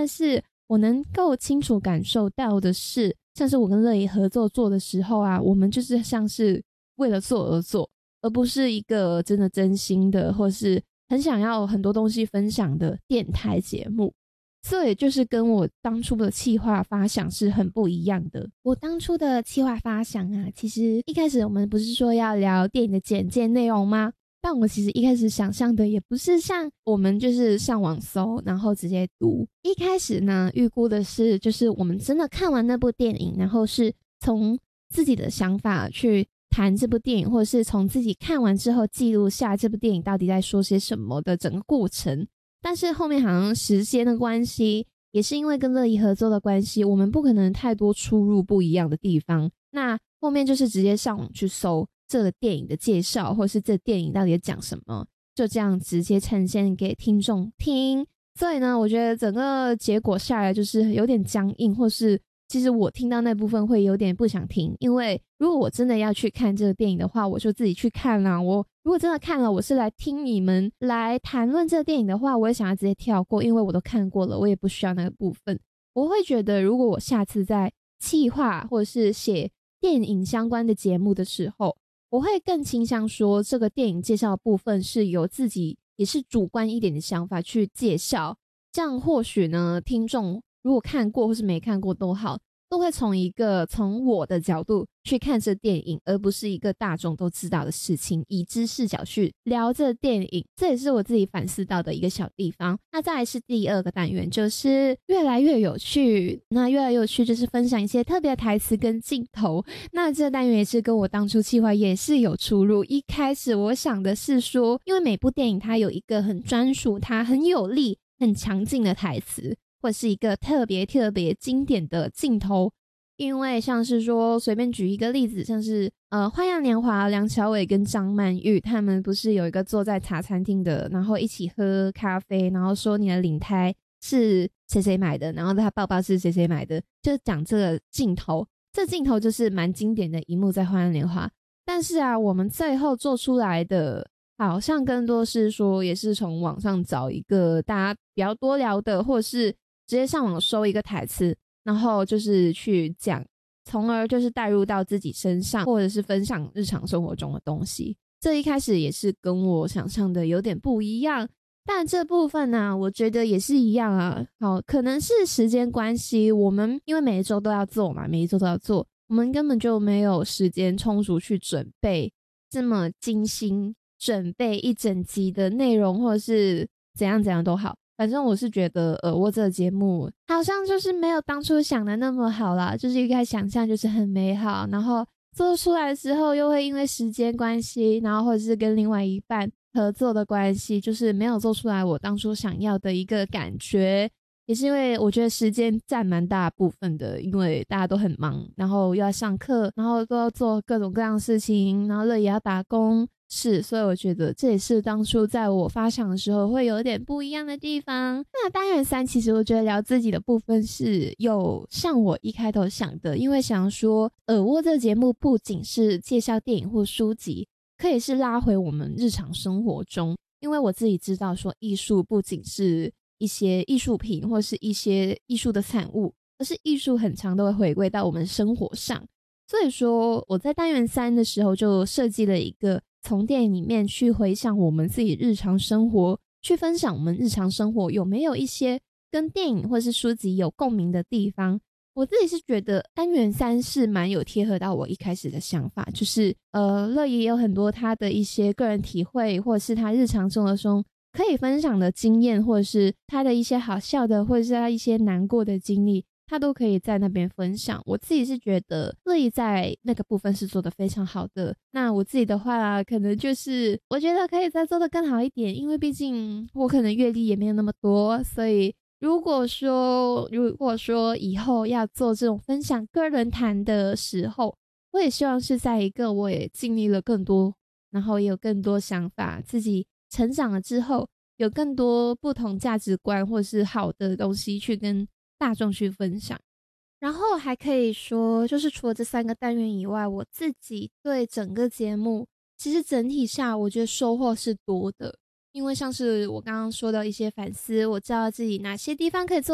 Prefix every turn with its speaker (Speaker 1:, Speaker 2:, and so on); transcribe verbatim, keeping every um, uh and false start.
Speaker 1: 但是我能够清楚感受到的是，像是我跟乐怡合作做的时候啊，我们就是像是为了做而做，而不是一个真的真心的或是很想要很多东西分享的电台节目。这也就是跟我当初的企划发想是很不一样的。我当初的企划发想啊，其实一开始我们不是说要聊电影的简介内容吗？但我其实一开始想象的也不是像我们就是上网搜然后直接读，一开始呢预估的是就是我们真的看完那部电影，然后是从自己的想法去谈这部电影，或者是从自己看完之后记录下这部电影到底在说些什么的整个过程。但是后面好像时间的关系，也是因为跟乐怡合作的关系，我们不可能太多出入不一样的地方，那后面就是直接上网去搜这个电影的介绍，或是这电影到底在讲什么，就这样直接呈现给听众听。所以呢我觉得整个结果下来就是有点僵硬，或是其实我听到那部分会有点不想听，因为如果我真的要去看这个电影的话，我就自己去看啦。我如果真的看了，我是来听你们来谈论这个电影的话，我也想要直接跳过，因为我都看过了，我也不需要那个部分。我会觉得如果我下次在企划或者是写电影相关的节目的时候，我会更倾向说这个电影介绍的部分是由自己也是主观一点的想法去介绍，这样或许呢听众如果看过或是没看过都好，都会从一个从我的角度去看这电影，而不是一个大众都知道的事情，以知视角去聊这电影。这也是我自己反思到的一个小地方。那再来是第二个单元，就是越来越有趣。那越来越有趣就是分享一些特别的台词跟镜头。那这个单元也是跟我当初企划也是有出入。一开始我想的是说，因为每部电影它有一个很专属它很有力很强劲的台词，或是一个特别特别经典的镜头。因为像是说随便举一个例子，像是呃花样年华梁朝伟跟张曼玉他们不是有一个坐在茶餐厅的，然后一起喝咖啡，然后说你的领胎是谁谁买的，然后他包包是谁谁买的，就讲这个镜头。这镜头就是蛮经典的一幕在花样年华。但是啊我们最后做出来的好像更多是说也是从网上找一个大家比较多聊的，或者是直接上网搜一个台词，然后就是去讲，从而就是带入到自己身上，或者是分享日常生活中的东西。这一开始也是跟我想象的有点不一样，但这部分呢、啊、我觉得也是一样啊。好，可能是时间关系，我们因为每一周都要做嘛，每一周都要做，我们根本就没有时间充足去准备这么精心准备一整集的内容，或者是怎样怎样都好。反正我是觉得呃，我这个节目好像就是没有当初想的那么好啦，就是一开始想象就是很美好，然后做出来的时候又会因为时间关系，然后或者是跟另外一半合作的关系，就是没有做出来我当初想要的一个感觉。也是因为我觉得时间占蛮大部分的，因为大家都很忙，然后又要上课，然后都要做各种各样的事情，然后乐也要打工，是，所以我觉得这也是当初在我发想的时候会有点不一样的地方。那单元三其实我觉得聊自己的部分是有像我一开头想的，因为想说耳蜗这个节目不仅是介绍电影或书籍，可以是拉回我们日常生活中，因为我自己知道说艺术不仅是一些艺术品或是一些艺术的产物，而是艺术很常都会回归到我们生活上。所以说我在单元三的时候就设计了一个从电影里面去回想我们自己日常生活，去分享我们日常生活有没有一些跟电影或是书籍有共鸣的地方。我自己是觉得单元三是蛮有贴合到我一开始的想法，就是呃，乐也有很多他的一些个人体会，或者是他日常生活中可以分享的经验，或者是他的一些好笑的，或者是他一些难过的经历，他都可以在那边分享。我自己是觉得乐意在那个部分是做得非常好的。那我自己的话可能就是我觉得可以再做得更好一点，因为毕竟我可能阅历也没有那么多，所以如果说如果说以后要做这种分享个人谈的时候，我也希望是在一个我也经历了更多，然后也有更多想法，自己成长了之后有更多不同价值观或是好的东西去跟大众去分享。然后还可以说就是除了这三个单元以外，我自己对整个节目其实整体下我觉得收获是多的，因为像是我刚刚说到一些反思，我知道自己哪些地方可以做